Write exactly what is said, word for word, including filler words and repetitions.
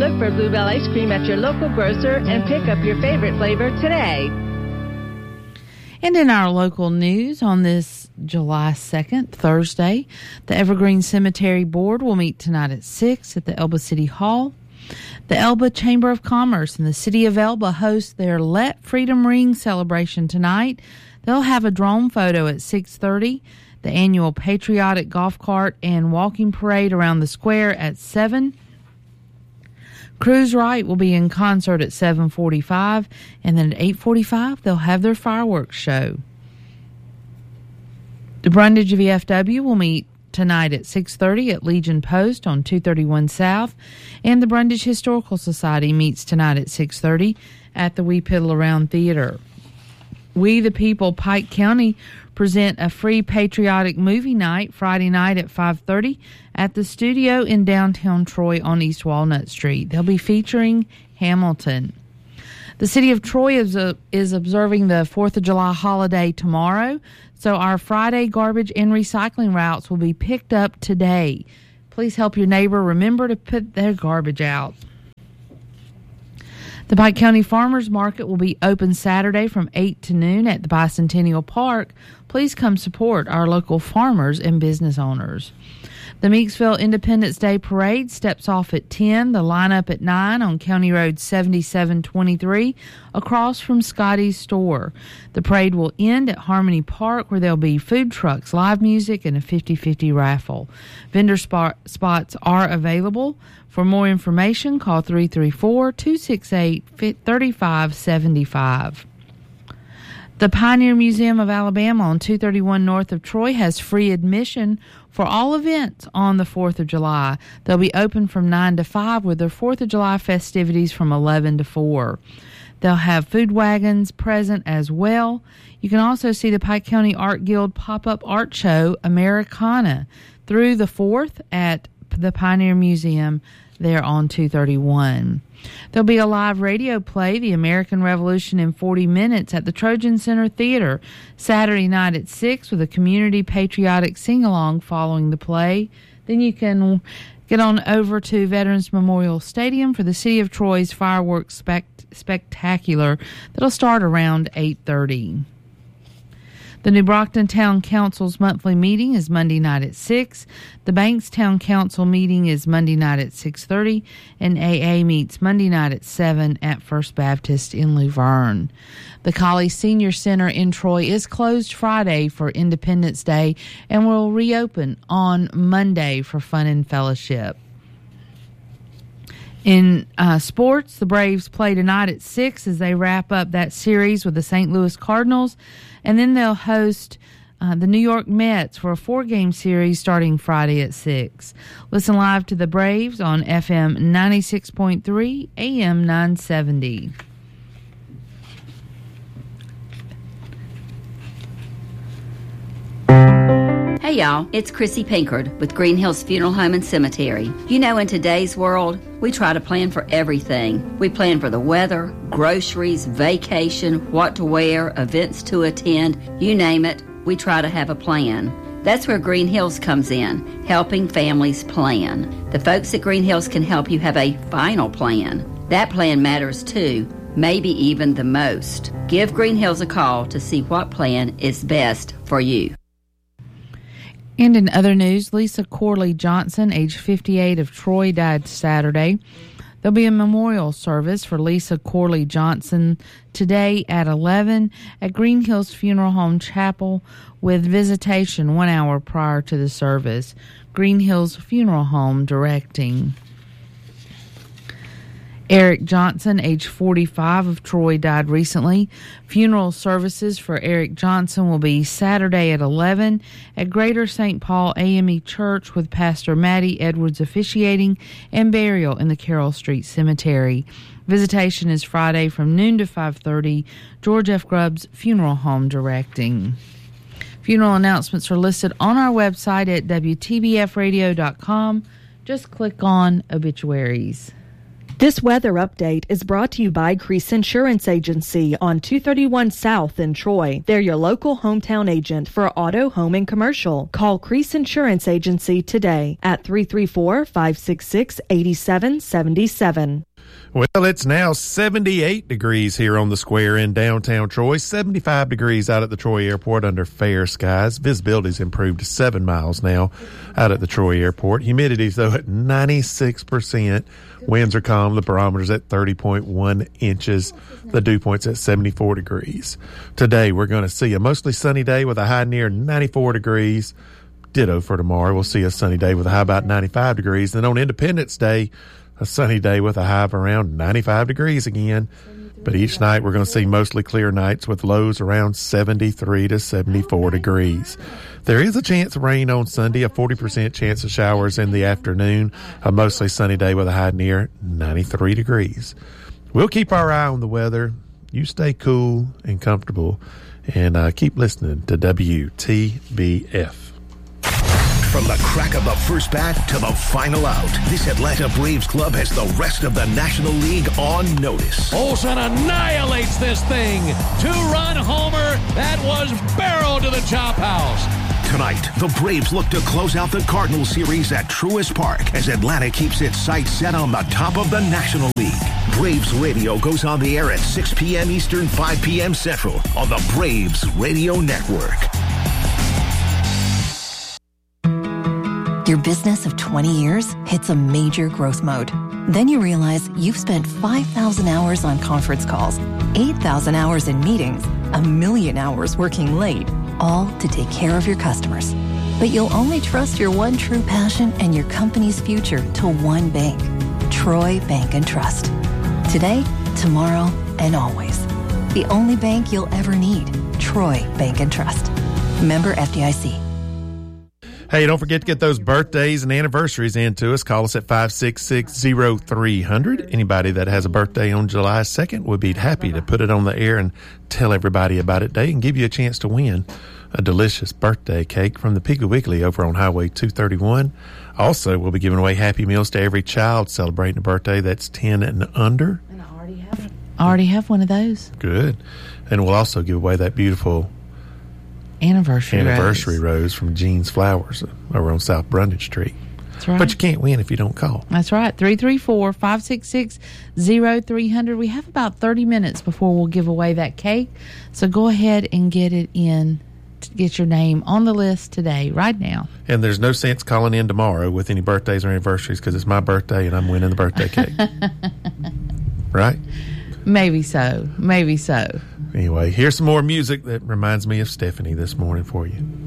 Look for Bluebell ice cream at your local grocer and pick up your favorite flavor today. And in our local news on this July second, Thursday, the Evergreen Cemetery Board will meet tonight at six at the Elba City Hall. The Elba Chamber of Commerce and the City of Elba host their Let Freedom Ring celebration tonight. They'll have a drone photo at six thirty, the annual patriotic golf cart and walking parade around the square at seven. Cruise Right will be in concert at seven forty-five, and then at eight forty-five they'll have their fireworks show. The Brundage V F W will meet tonight at six thirty at Legion Post on two thirty-one South, and the Brundage Historical Society meets tonight at six thirty at the We Piddle Around Theater. We the People Pike County present a free patriotic movie night Friday night at five thirty at the studio in downtown Troy on East Walnut Street. They'll be featuring Hamilton. The city of Troy is, uh, is observing the fourth of July holiday tomorrow, so our Friday garbage and recycling routes will be picked up today. Please help your neighbor remember to put their garbage out. The Pike County Farmers Market will be open Saturday from eight to noon at the Bicentennial Park. Please come support our local farmers and business owners. The Meeksville Independence Day Parade steps off at ten, the lineup at nine on County Road seventy-seven twenty-three across from Scotty's store. The parade will end at Harmony Park, where there'll be food trucks, live music, and a fifty-fifty raffle. Vendor spot, spots are available. For more information, call three three four, two six eight, three five seven five. The Pioneer Museum of Alabama on two thirty-one north of Troy has free admission for all events on the fourth of July. They'll be open from nine to five with their fourth of July festivities from eleven to four. They'll have food wagons present as well. You can also see the Pike County Art Guild pop-up art show, Americana, through the fourth at the Pioneer Museum there on two thirty-one. There'll be a live radio play, The American Revolution in forty minutes, at the Trojan Center Theater Saturday night at six with a community patriotic sing-along following the play. Then you can get on over to Veterans Memorial Stadium for the City of Troy's fireworks spect- spectacular that'll start around eight thirty. The New Brockton Town Council's monthly meeting is Monday night at six. The Banks Town Council meeting is Monday night at six thirty. And A A meets Monday night at seven at First Baptist in Luverne. The Colley Senior Center in Troy is closed Friday for Independence Day and will reopen on Monday for Fun and Fellowship. In uh, sports, the Braves play tonight at six as they wrap up that series with the Saint Louis Cardinals. And then they'll host uh, the New York Mets for a four-game series starting Friday at six. Listen live to the Braves on F M ninety-six point three, A M nine seventy. Hey y'all, it's Chrissy Pinkard with Green Hills Funeral Home and Cemetery. You know, in today's world, we try to plan for everything. We plan for the weather, groceries, vacation, what to wear, events to attend, you name it, we try to have a plan. That's where Green Hills comes in, helping families plan. The folks at Green Hills can help you have a final plan. That plan matters too, maybe even the most. Give Green Hills a call to see what plan is best for you. And in other news, Lisa Corley Johnson, age fifty-eight, of Troy, died Saturday. There'll be a memorial service for Lisa Corley Johnson today at eleven at Green Hills Funeral Home Chapel with visitation one hour prior to the service. Green Hills Funeral Home directing. Eric Johnson, age forty-five, of Troy, died recently. Funeral services for Eric Johnson will be Saturday at eleven at Greater Saint Paul A M E Church with Pastor Maddie Edwards officiating and burial in the Carroll Street Cemetery. Visitation is Friday from noon to five thirty. George F. Grubbs Funeral Home directing. Funeral announcements are listed on our website at W T B F radio dot com. Just click on obituaries. This weather update is brought to you by Crease Insurance Agency on two thirty-one South in Troy. They're your local hometown agent for auto, home, and commercial. Call Crease Insurance Agency today at three three four, five six six, eight seven seven seven. Well, it's now seventy-eight degrees here on the square in downtown Troy, seventy-five degrees out at the Troy Airport under fair skies. Visibility's improved to seven miles now out at the Troy Airport. Humidity's, though, at ninety-six percent. Winds are calm. The barometer's at thirty point one inches. The dew point's at seventy-four degrees. Today, we're going to see a mostly sunny day with a high near ninety-four degrees. Ditto for tomorrow. We'll see a sunny day with a high about ninety-five degrees. Then on Independence Day, a sunny day with a high of around ninety-five degrees again. But each night we're going to see mostly clear nights with lows around seventy-three to seventy-four degrees. There is a chance of rain on Sunday, a forty percent chance of showers in the afternoon, a mostly sunny day with a high near ninety-three degrees. We'll keep our eye on the weather. You stay cool and comfortable, and uh, keep listening to W T B F. From the crack of the first bat to the final out, this Atlanta Braves club has the rest of the National League on notice. Olsen annihilates this thing. Two-run homer that was barreled to the chop house. Tonight, the Braves look to close out the Cardinals series at Truist Park as Atlanta keeps its sights set on the top of the National League. Braves Radio goes on the air at six p.m. Eastern, five p.m. Central on the Braves Radio Network. Your business of twenty years hits a major growth mode. Then you realize you've spent five thousand hours on conference calls, eight thousand hours in meetings, a million hours working late, all to take care of your customers. But you'll only trust your one true passion and your company's future to one bank, Troy Bank and Trust. Today, tomorrow, and always. The only bank you'll ever need, Troy Bank and Trust. Member F D I C. Hey, don't forget to get those birthdays and anniversaries in to us. Call us at five six six, zero three hundred. Anybody that has a birthday on July second would be happy to put it on the air and tell everybody about it today and give you a chance to win a delicious birthday cake from the Piggly Wiggly over on Highway two thirty-one. Also, we'll be giving away Happy Meals to every child celebrating a birthday that's ten and under. And I already have, I already have one of those. Good. And we'll also give away that beautiful Anniversary, anniversary rose. rose from Jean's Flowers over on South Brundage Street. That's right. But you can't win if you don't call. That's right. three three four, five six six, zero three hundred. We have about thirty minutes before we'll give away that cake. So go ahead and get it in. Get your name on the list today, right now. And there's no sense calling in tomorrow with any birthdays or anniversaries because it's my birthday and I'm winning the birthday cake. Right? Maybe so. Maybe so. Anyway, here's some more music that reminds me of Stephanie this morning for you.